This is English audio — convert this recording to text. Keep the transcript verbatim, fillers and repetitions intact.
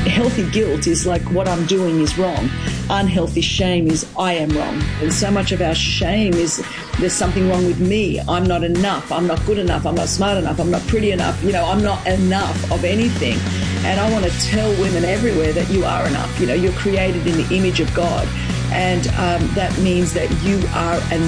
healthy guilt is like what I'm doing is wrong. Unhealthy shame is I am wrong. And so much of our shame is there's something wrong with me. I'm not enough. I'm not good enough. I'm not smart enough. I'm not pretty enough. You know, I'm not enough of anything. And I want to tell women everywhere that you are enough. You know, you're created in the image of God. And um, that means that you are enough.